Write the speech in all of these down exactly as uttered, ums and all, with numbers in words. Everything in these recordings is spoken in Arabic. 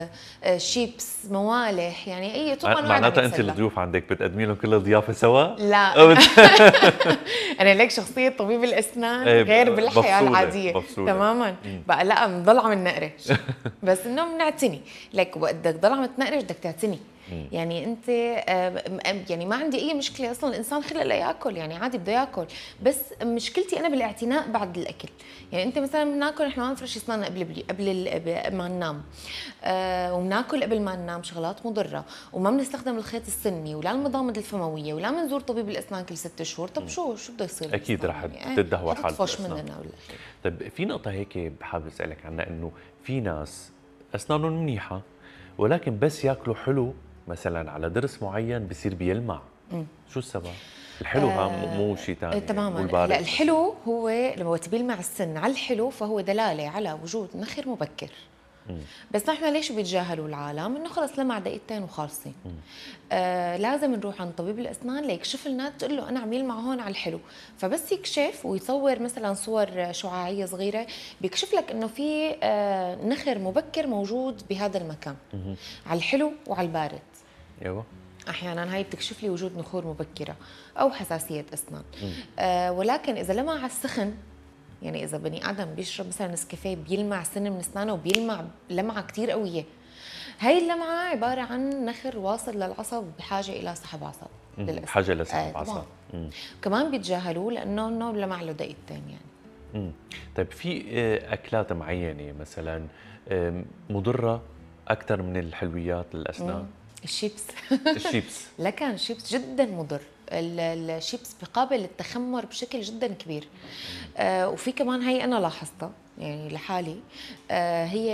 شيبس، موالح، يعني اي طبعا معناتها انت الضيوف عندك بتقدمي لهم كل ضيافه سوا؟ لا انا ليك شخصيه طبيب الاسنان غير بالحياه العاديه مفصولة. تماما. بقى لا بنضل عم ننقرش بس انه بنعتني لك، بدك تضل عم تنقرش بدك تعتني. يعني انت يعني ما عندي اي مشكله، اصلا الانسان خلق لياكل، يعني عادي بده ياكل، بس مشكلتي انا بالاعتناء بعد الاكل. يعني انت مثلا بناكل، احنا ما بنفرش اسناننا قبل قبل ما ننام، آه وبناكل قبل ما ننام شغلات مضره، وما بنستخدم الخيط السني ولا المضامض الفمويه ولا بنزور طبيب الاسنان كل ست شهور. طب شو شو بده يصير؟ اكيد رح يعني تتدهور حالة الاسنان مننا ولا شيء. طيب في نقطه هيك حابب اسالك عنها، انه في ناس اسنانهم منيحه ولكن بس ياكلوا حلو مثلا على ضرس معين بصير بيلمع. مم. شو السبب؟ الحلو آه ها مو شيء ثاني. تماما. لا الحلو هو لما بيلمع السن على الحلو فهو دلاله على وجود نخر مبكر. مم. بس نحن ليش بيتجاهلوا العالم؟ انه خلص لمع دقيقتين وخالصين. آه لازم نروح عند طبيب الاسنان ليكشف لنا، تقول له انا عم يلمع هون على الحلو، فبس يكشف ويصور مثلا صور شعاعيه صغيره بيكشف لك انه في آه نخر مبكر موجود بهذا المكان. مم. على الحلو وعلى البارد. ايوه احيانا هاي بتكشف لي وجود نخور مبكره او حساسيه اسنان. آه ولكن اذا لمع على السخن، يعني اذا بني ادم بيشرب مثلا نسكافيه بيلمع سن من اسنانه وبيلمع لمعه كثير قويه، هاي اللمعه عباره عن نخر واصل للعصب وبحاجه الى سحب عصب. حاجه لسحب آه عصب. كمان بيتجاهلوه لانه انه لمع له دقيقتين يعني. امم طيب في اكلات معينه مثلا مضره اكثر من الحلويات للاسنان؟ مم. الشيبس الشيبس لكن الشيبس جدا مضر. الشيبس بقابل التخمر بشكل جدا كبير. آه وفي كمان هي انا لاحظتها يعني لحالي، آه هي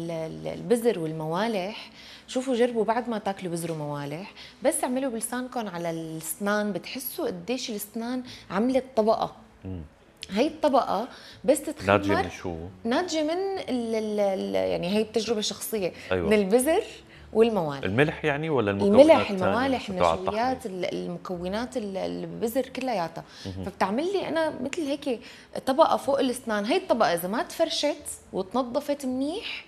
البزر والموالح. شوفوا جربوا بعد ما تاكلوا بزر وموالح، بس اعملوا بلسانكم على الاسنان بتحسوا قديش الاسنان عملت طبقه. مم. هي الطبقة بس تتخمر ناتجة من شو؟ ناتجة من ال ال يعني هي بتجربة شخصية. أيوة. من البزر والموالح. الملح يعني ولا المكونات؟ الملح، الموالح، النشويات، المكونات البزر كلياتها. فبتعمل لي انا مثل هيك طبقه فوق الاسنان. هي الطبقه اذا ما تفرشت وتنظفت منيح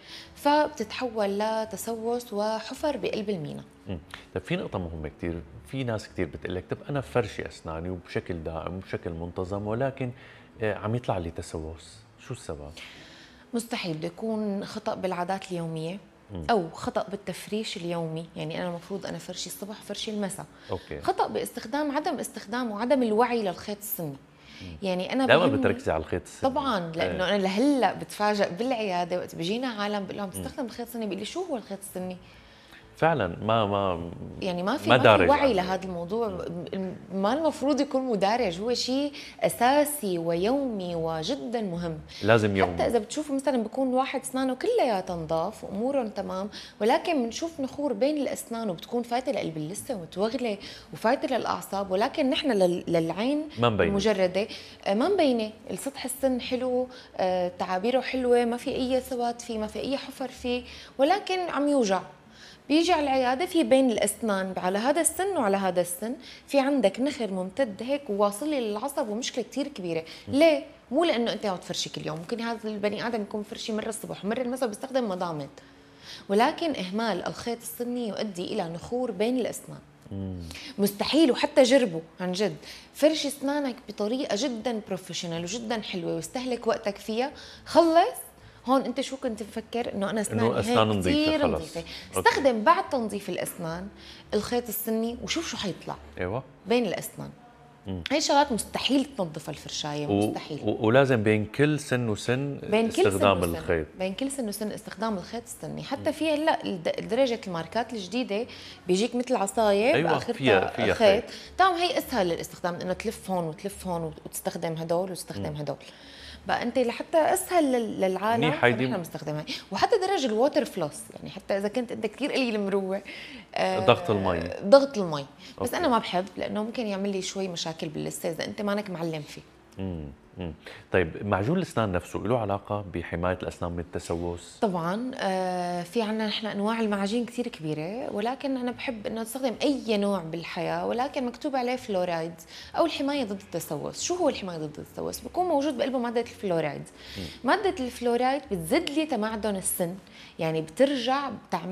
فبتتحول لتسوس وحفر بقلب المينا. طيب في نقطه مهمه كثير، في ناس كثير بتقول لك طب انا فرشي اسناني وبشكل دائم وبشكل منتظم ولكن عم يطلع لي تسوس، شو السبب؟ مستحيل. بده يكون خطا بالعادات اليوميه او خطا بالتفريش اليومي. يعني انا المفروض انا فرشي الصبح فرشي المساء. أوكي. خطا باستخدام عدم استخدام وعدم الوعي للخيط السني. يعني انا دائما بتركزي على الخيط السني طبعا، لانه انا لهلا بتفاجئ بالعياده وقت بيجينا عالم بقول لهم بتستخدم الخيط السني، بيقول لي شو هو الخيط السني؟ فعلا ما ما يعني ما في ما في وعي لهذا الموضوع. ما المفروض يكون مدارج، هو شيء اساسي ويومي وجدا مهم. لازم يومي. حتى اذا بتشوفوا مثلا بكون واحد اسنانه كلياتها نظاف وامورهم تمام، ولكن بنشوف نخور بين الاسنان وبتكون فايته لقلب اللثه ومتوغله وفايته للاعصاب، ولكن نحن للعين المجرده ما مبينه. السطح السن حلو، تعابيره حلوه، ما في اي سواد فيه، ما في اي حفر فيه، ولكن عم يوجع. بيجي على العياده في بين الاسنان على هذا السن وعلى هذا السن في عندك نخر ممتد هيك وواصل لي للعصب ومشكله كثير كبيره. ليه؟ مو لانه انت عم تفرشي كل يوم، ممكن هذا البني ادم يكون فرشي مره الصبح ومره المساء بيستخدم مضامض، ولكن اهمال الخيط السني يؤدي الى نخور بين الاسنان. مم. مستحيل. وحتى جربوا عن جد فرشي اسنانك بطريقه جدا بروفيشنال وجدا حلوه واستهلك وقتك فيها، خلص هون انت شو كنت مفكر؟ انه انا اسناني أسنان هيك كثير نظيفه. استخدم بعد تنظيف الاسنان الخيط السني وشوف شو حيطلع. ايوه بين الاسنان. مم. هي شغلات مستحيل تنظفها الفرشايه، مستحيل. و... ولازم بين كل سن وسن بين كل استخدام سن الخيط. بين كل سن وسن استخدام الخيط السني. حتى في هلا درجه الماركات الجديده بيجيك مثل عصايه أيوة باخرها فيها فيها خيط. تمام، هي اسهل للاستخدام انه تلف هون وتلف هون وتستخدم هدول وتستخدم هدول. بقى انت لحتى اسهل للعالم نحن بنستخدمها. وحتى درجه الووتر فلوس، يعني حتى اذا كنت انت كثير قليل مروه آه ضغط المي ضغط المي بس أوكي. انا ما بحب لانه ممكن يعمل لي شوي مشاكل باللثه اذا انت مانك معلم فيه. مم. مم. طيب معجون الاسنان نفسه له علاقه بحمايه الاسنان من التسوس؟ طبعا آه في عنا نحن انواع المعاجين كثير كبيره، ولكن انا بحب انه استخدم اي نوع بالحياه ولكن مكتوب عليه فلورايد او الحمايه ضد التسوس. شو هو الحمايه ضد التسوس؟ بكون موجود بقلبه ماده الفلورايد. مم. ماده الفلورايد بتزيد لي تمعدن السن، يعني بترجع بتعمل